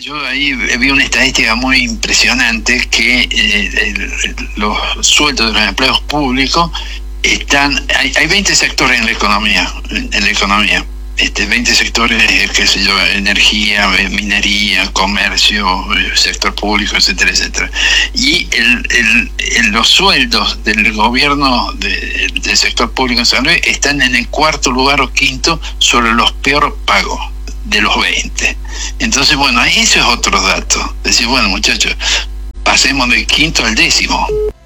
Yo ahí vi una estadística muy impresionante que los sueldos de los empleados públicos hay 20 sectores en la economía, 20 sectores, qué sé yo, energía, minería, comercio, sector público, etcétera, etcétera. Y los sueldos del gobierno del sector público en San Luis están en el cuarto lugar o quinto sobre los peor pagos de los 20. Entonces, bueno, eso es otro dato. Decir, bueno, muchachos, pasemos del quinto al 10º.